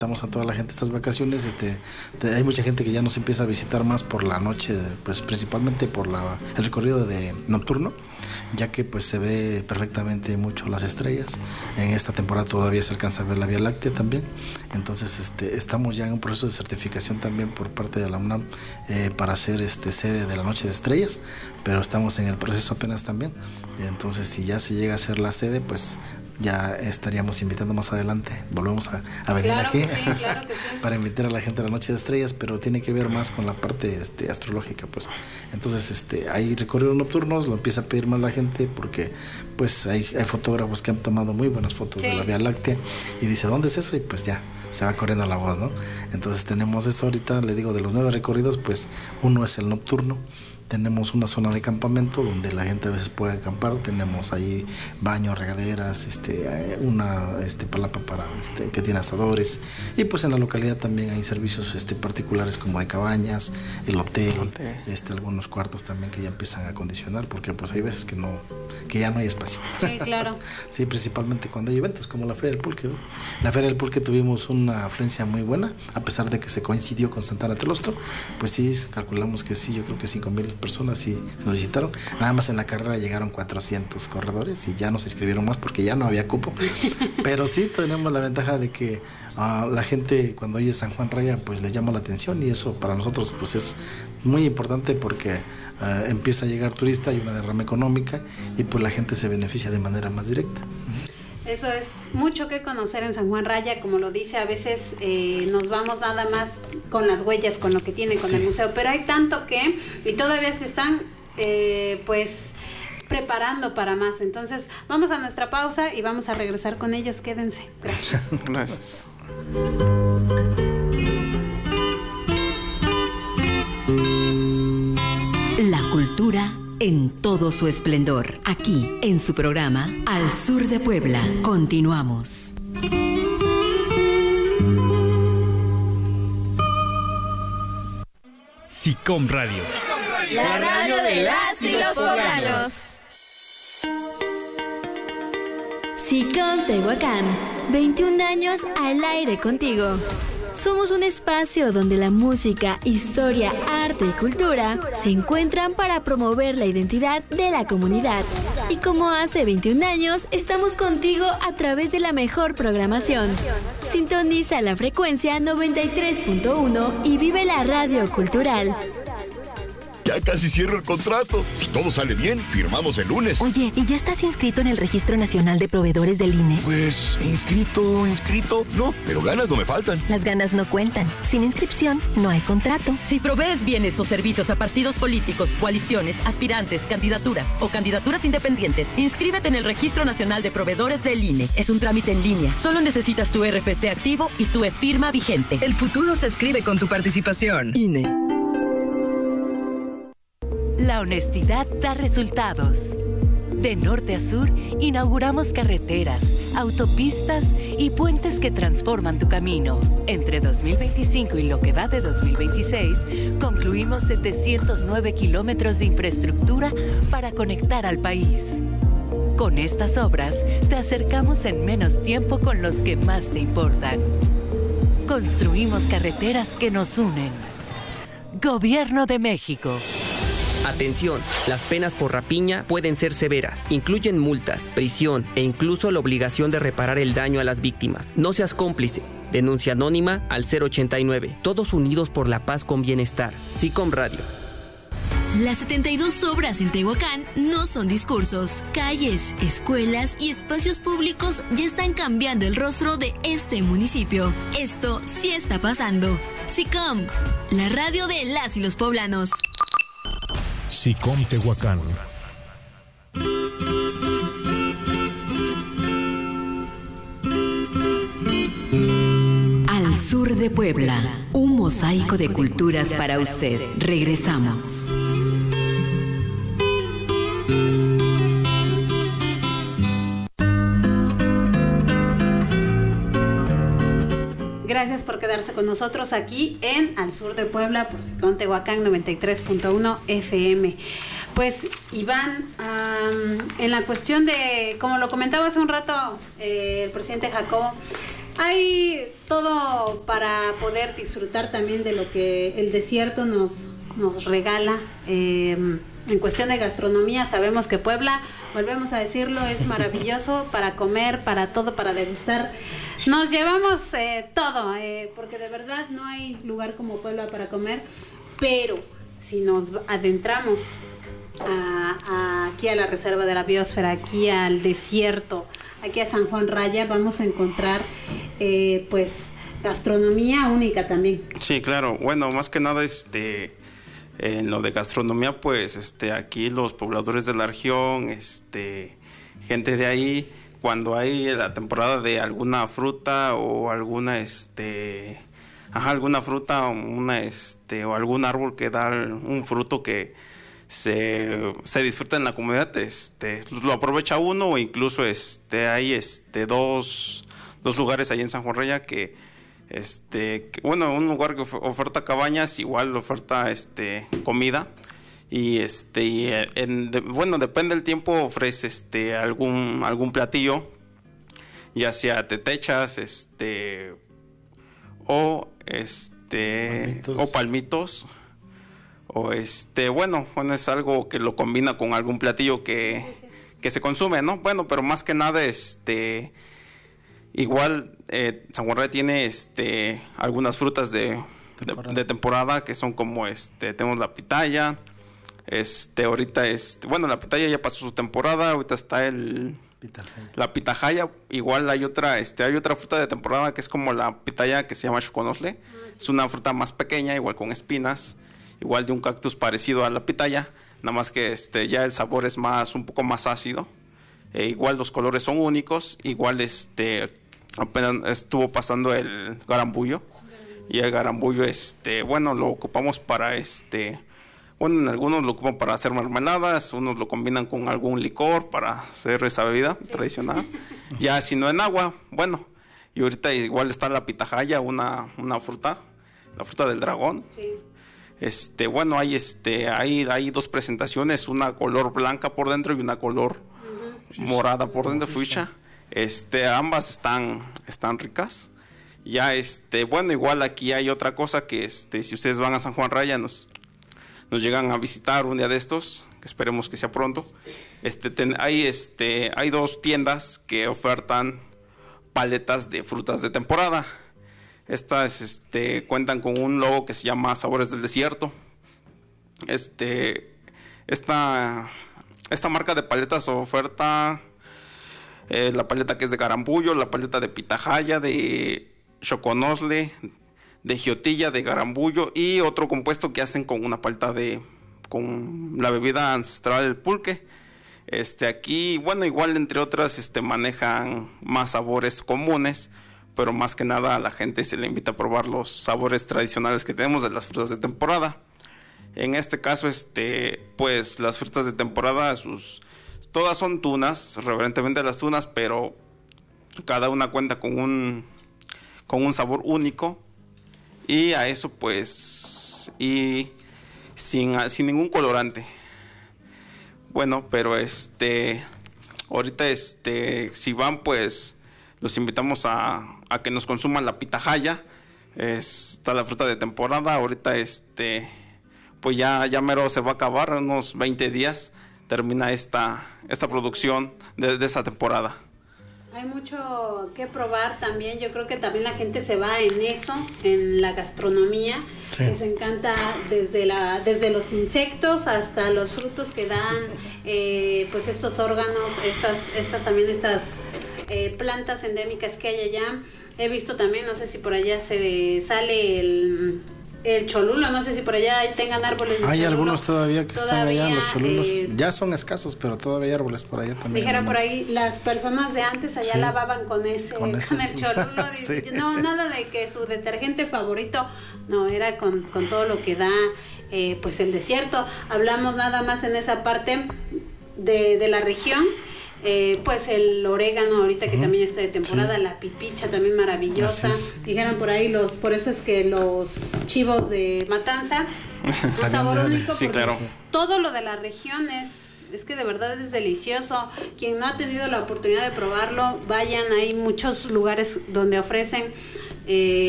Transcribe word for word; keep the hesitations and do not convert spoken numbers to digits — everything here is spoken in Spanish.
Damos a toda la gente estas vacaciones, este, te, hay mucha gente que ya nos empieza a visitar más por la noche, pues principalmente por la, el recorrido de nocturno, ya que pues se ve perfectamente mucho las estrellas. En esta temporada todavía se alcanza a ver la Vía Láctea también, entonces este, estamos ya en un proceso de certificación también por parte de la UNAM eh, para ser este, sede de la Noche de Estrellas, pero estamos en el proceso apenas también, entonces si ya se llega a ser la sede, pues ya estaríamos invitando más adelante, volvemos a, a venir claro aquí que sí, claro que sí. para invitar a la gente a la Noche de Estrellas, pero tiene que ver más con la parte este, astrológica, pues. Entonces este, hay recorridos nocturnos, lo empieza a pedir más la gente porque pues hay, hay fotógrafos que han tomado muy buenas fotos sí. de la Vía Láctea y dice, ¿dónde es eso? Y pues ya se va corriendo la voz, ¿no? Entonces tenemos eso ahorita, le digo, de los nueve recorridos, pues uno es el nocturno. Tenemos una zona de campamento donde la gente a veces puede acampar, tenemos ahí baños, regaderas, este, una este, palapa para, este, que tiene asadores, y pues en la localidad también hay servicios este, particulares como de cabañas, el hotel, okay. este, algunos cuartos también que ya empiezan a acondicionar, porque pues hay veces que no, que ya no hay espacio. Sí, claro. Sí, principalmente cuando hay eventos como la Feria del Pulque, ¿no? La Feria del Pulque tuvimos una afluencia muy buena, a pesar de que se coincidió con Santana Telostro, pues sí, calculamos que sí, yo creo que cinco mil personas sí nos visitaron. Nada más en la carrera llegaron cuatrocientos corredores y ya no se inscribieron más porque ya no había cupo. Pero sí tenemos la ventaja de que uh, la gente cuando oye San Juan Raya pues les llama la atención, y eso para nosotros pues es muy importante porque uh, empieza a llegar turista, hay una derrama económica y pues la gente se beneficia de manera más directa. Eso es mucho que conocer en San Juan Raya, como lo dice, a veces eh, nos vamos nada más con las huellas, con lo que tiene, con sí. el museo, pero hay tanto que, y todavía se están eh, pues preparando para más. Entonces vamos a nuestra pausa y vamos a regresar con ellos, quédense. Gracias. Gracias. La cultura en todo su esplendor, aquí en su programa Al Sur de Puebla. Continuamos. SICOM Radio. La radio de las y los poblanos. SICOM Tehuacán, veintiún años al aire contigo. Somos un espacio donde la música, historia, arte y cultura se encuentran para promover la identidad de la comunidad. Y como hace veintiún años, estamos contigo a través de la mejor programación. Sintoniza la frecuencia noventa y tres punto uno y vive la radio cultural. Ya casi cierro el contrato. Si todo sale bien, firmamos el lunes. Oye, ¿y ya estás inscrito en el Registro Nacional de Proveedores del I N E? Pues, inscrito, inscrito. No, pero ganas no me faltan. Las ganas no cuentan. Sin inscripción, no hay contrato. Si provees bienes o servicios a partidos políticos, coaliciones, aspirantes, candidaturas o candidaturas independientes, inscríbete en el Registro Nacional de Proveedores del I N E. Es un trámite en línea. Solo necesitas tu R F C activo y tu e-firma vigente. El futuro se escribe con tu participación. I N E. La honestidad da resultados. De norte a sur, inauguramos carreteras, autopistas y puentes que transforman tu camino. Entre dos mil veinticinco y lo que va de dos mil veintiséis, concluimos setecientos nueve kilómetros de infraestructura para conectar al país. Con estas obras, te acercamos en menos tiempo con los que más te importan. Construimos carreteras que nos unen. Gobierno de México. Atención, las penas por rapiña pueden ser severas. Incluyen multas, prisión e incluso la obligación de reparar el daño a las víctimas. No seas cómplice. Denuncia anónima al cero ochenta y nueve. Todos unidos por la paz con bienestar. SICOM Radio. Las setenta y dos obras en Tehuacán no son discursos. Calles, escuelas y espacios públicos ya están cambiando el rostro de este municipio. Esto sí está pasando. SICOM, la radio de las y los poblanos. SICOM Tehuacán. Al sur de Puebla, un mosaico de culturas para usted. Regresamos. Gracias por quedarse con nosotros aquí en Al Sur de Puebla por SICOM Tehuacán noventa y tres punto uno F M. Pues Iván, um, en la cuestión de, como lo comentaba hace un rato eh, el presidente Jacobo, Hay todo para poder disfrutar también de lo que el desierto nos, nos regala. Eh, en cuestión de gastronomía, sabemos que Puebla, volvemos a decirlo, es maravilloso para comer, para todo, para degustar. Nos llevamos eh, todo, eh, porque de verdad no hay lugar como Puebla para comer, pero si nos adentramos a, a, aquí a la reserva de la biosfera, aquí al desierto, aquí a San Juan Raya, vamos a encontrar eh, pues gastronomía única también. Sí, claro. Bueno, más que nada este en lo de gastronomía, pues este aquí los pobladores de la región, este gente de ahí, cuando hay la temporada de alguna fruta o alguna este ajá, alguna fruta, una este o algún árbol que da un fruto que se, se disfruta en la comunidad, este lo aprovecha uno, o incluso este hay este dos dos lugares ahí en San Juan Raya que este que, bueno, un lugar que oferta cabañas, igual oferta este comida, y este y en, de, bueno, depende del tiempo, ofrece este algún algún platillo, ya sea tetechas, este o este palmitos. o palmitos o este bueno, bueno es algo que lo combina con algún platillo que, sí, sí. que se consume, ¿no? Bueno, pero más que nada este igual eh, San Juan Raya tiene este algunas frutas de temporada. De, de temporada que son como este tenemos la pitaya, este ahorita este bueno la pitaya ya pasó su temporada, ahorita está el Pitahaya. La pitahaya, igual hay otra este hay otra fruta de temporada que es como la pitaya que se llama choconosle, ah, sí. Es una fruta más pequeña, igual con espinas, igual de un cactus parecido a la pitaya, nada más que este ya el sabor es más un poco más ácido. Eh, igual los colores son únicos, igual este apenas estuvo pasando el garambullo, y el garambullo este bueno lo ocupamos para este bueno en algunos lo ocupan para hacer mermeladas, unos lo combinan con algún licor para hacer esa bebida sí. tradicional, ya si no en agua, bueno, y ahorita igual está la pitahaya, una una fruta, la fruta del dragón. Sí. Este bueno hay este hay hay dos presentaciones, una color blanca por dentro y una color uh-huh. morada por dentro, fuchsia. Este ambas están están ricas. Ya este bueno, igual aquí hay otra cosa que este si ustedes van a San Juan Raya nos nos llegan a visitar un día de estos, que esperemos que sea pronto. Este ten, hay este hay dos tiendas que ofertan paletas de frutas de temporada. Estas este cuentan con un logo que se llama Sabores del Desierto. Este esta esta marca de paletas oferta eh, la paleta que es de garambullo, la paleta de pitahaya, de choconosle, de giotilla, de garambullo, y otro compuesto que hacen con una paleta de con la bebida ancestral del pulque. Este aquí, bueno, igual entre otras este manejan más sabores comunes, pero más que nada a la gente se le invita a probar los sabores tradicionales que tenemos de las frutas de temporada. En este caso, este pues las frutas de temporada, sus todas son tunas, reverentemente las tunas, pero cada una cuenta con un con un sabor único. Y a eso pues y sin, sin ningún colorante. Bueno, pero este ahorita este si van pues los invitamos a, a que nos consuman la pitahaya. Está la fruta de temporada. Ahorita este pues ya, ya mero se va a acabar, unos veinte días termina esta, esta producción de, de esa temporada. Hay mucho que probar también. Yo creo que también la gente se va en eso, en la gastronomía. Sí. Les encanta desde la desde los insectos hasta los frutos que dan, eh, pues estos órganos, estas estas también estas eh, plantas endémicas que hay allá. He visto también, no sé si por allá se sale el el cholulo, no sé si por allá tengan árboles de hay cholulo. Algunos todavía que todavía, están allá, los cholulos eh, ya son escasos, pero todavía hay árboles por allá también. Dijera por ahí, las personas de antes allá sí. lavaban con ese, con, con el cholulo. sí. No, nada de que su detergente favorito, no, era con, con todo lo que da eh, pues el desierto. Hablamos nada más en esa parte de, de la región. Eh, pues el orégano ahorita que uh-huh. también está de temporada, sí. la pipicha también maravillosa, dijeron por ahí los, por eso es que los chivos de matanza un sabor único, sí, porque claro. todo lo de la región es es que de verdad es delicioso. Quien no ha tenido la oportunidad de probarlo, vayan, hay muchos lugares donde ofrecen eh,